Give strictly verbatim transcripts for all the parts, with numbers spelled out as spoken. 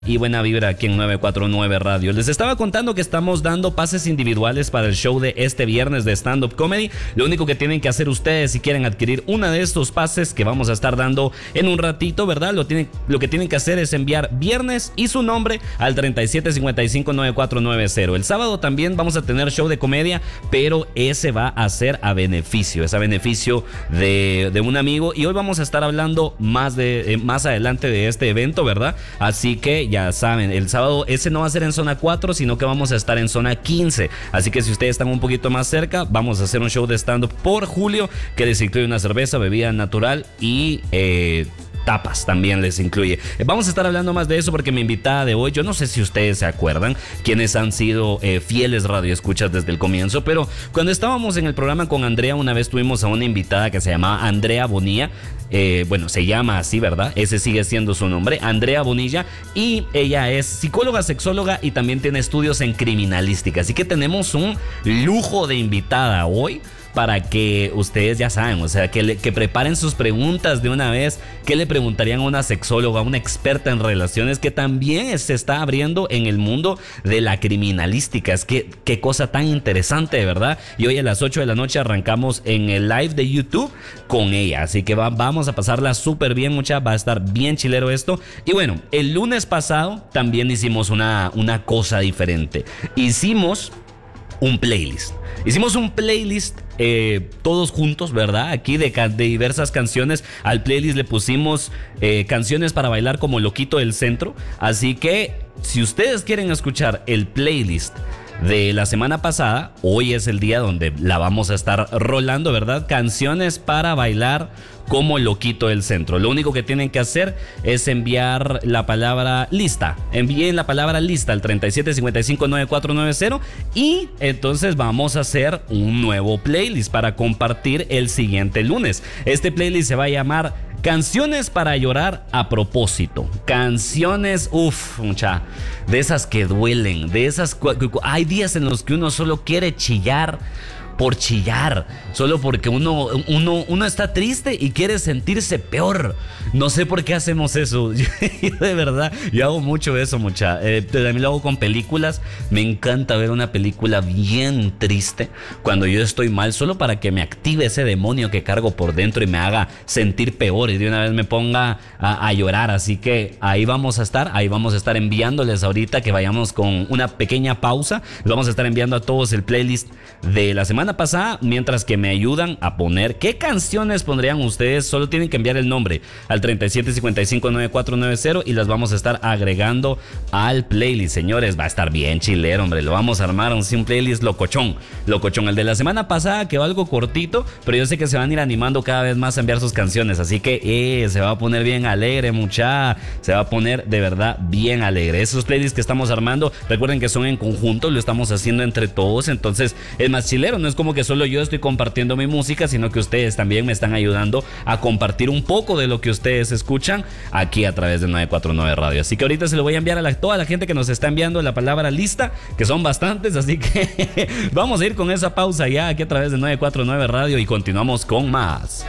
Y buena vibra aquí en nueve cuatro nueve Radio. Les estaba contando que estamos dando pases individuales para el show de este viernes de stand-up comedy. Lo único que tienen que hacer ustedes si quieren adquirir uno de estos pases que vamos a estar dando en un ratito, ¿verdad? Lo, tienen, lo que tienen que hacer es enviar viernes y su nombre al treinta y siete cincuenta y cinco noventa y cuatro noventa. El sábado también vamos a tener show de comedia, pero ese va a ser a beneficio, es a beneficio de, de un amigo. Y hoy vamos a estar hablando más, de, eh, más adelante de este evento, ¿verdad? Así que ya saben, el sábado ese no va a ser en zona cuatro, sino que vamos a estar en zona quince. Así que si ustedes están un poquito más cerca, vamos a hacer un show de stand-up por julio que les incluye una cerveza, bebida natural y eh, tapas también les incluye. Vamos a estar hablando más de eso porque mi invitada de hoy, yo no sé si ustedes se acuerdan, quienes han sido eh, fieles radioescuchas desde el comienzo, pero cuando estábamos en el programa con Andrea, una vez tuvimos a una invitada que se llamaba Andrea Bonilla. Eh, bueno, se llama así, ¿verdad? Ese sigue siendo su nombre, Andrea Bonilla, y ella es psicóloga, sexóloga y también tiene estudios en criminalística. Así que tenemos un lujo de invitada hoy para que ustedes ya saben, o sea, que, le, que preparen sus preguntas de una vez. ¿Qué le preguntarían a una sexóloga, una experta en relaciones que también se está abriendo en el mundo de la criminalística? Es que qué cosa tan interesante, ¿verdad? Y hoy a las ocho de la noche arrancamos en el live de YouTube con ella, así que va, vamos a pasarla súper bien, mucha, va a estar bien chilero esto. Y bueno, el lunes pasado también hicimos una, una cosa diferente. Hicimos un playlist. Hicimos un playlist eh, todos juntos, ¿verdad? Aquí de, de diversas canciones. Al playlist le pusimos eh, canciones para bailar como Loquito del Centro. Así que si ustedes quieren escuchar el playlist de la semana pasada, hoy es el día donde la vamos a estar rolando, ¿verdad? Canciones para bailar como Loquito del Centro. Lo único que tienen que hacer es enviar la palabra lista. Envíen la palabra lista al treinta y siete cincuenta y cinco noventa y cuatro noventa y entonces vamos a hacer un nuevo playlist para compartir el siguiente lunes. Este playlist se va a llamar Canciones para llorar a propósito. Canciones, uff, mucha, de esas que duelen, de esas... Hay días en los que uno solo quiere chillar por chillar, solo porque uno, uno, uno está triste y quiere sentirse peor. No sé por qué hacemos eso. Yo, de verdad, yo hago mucho eso, mucha. Eh, también lo hago con películas. Me encanta ver una película bien triste cuando yo estoy mal, solo para que me active ese demonio que cargo por dentro y me haga sentir peor y de una vez me ponga a, a llorar. Así que ahí vamos a estar, ahí vamos a estar enviándoles ahorita que vayamos con una pequeña pausa. Les vamos a estar enviando a todos el playlist de la semana pasada, mientras que me ayudan a poner qué canciones pondrían ustedes. Solo tienen que enviar el nombre al treinta y siete cincuenta y cinco noventa y cuatro noventa y las vamos a estar agregando al playlist. Señores, va a estar bien chilero, hombre. Lo vamos a armar un, un playlist locochón, locochón. El de la semana pasada quedó algo cortito, pero yo sé que se van a ir animando cada vez más a enviar sus canciones, así que eh, se va a poner bien alegre, mucha. Se va a poner de verdad bien alegre. Esos playlists que estamos armando, recuerden que son en conjunto, lo estamos haciendo entre todos, entonces es más chilero. No es como que solo yo estoy compartiendo mi música, sino que ustedes también me están ayudando a compartir un poco de lo que ustedes escuchan aquí a través de nueve cuatro nueve Radio. Así que ahorita se lo voy a enviar a la, toda la gente que nos está enviando la palabra lista, que son bastantes, así que vamos a ir con esa pausa ya aquí a través de nueve cuatro nueve Radio y continuamos con más.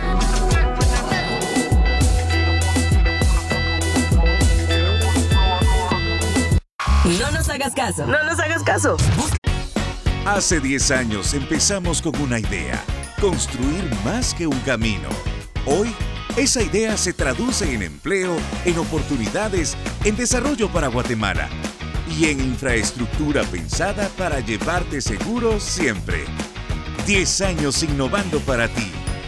No nos hagas caso. No nos hagas caso. Hace diez años empezamos con una idea: construir más que un camino. Hoy, esa idea se traduce en empleo, en oportunidades, en desarrollo para Guatemala y en infraestructura pensada para llevarte seguro siempre. diez años innovando para ti.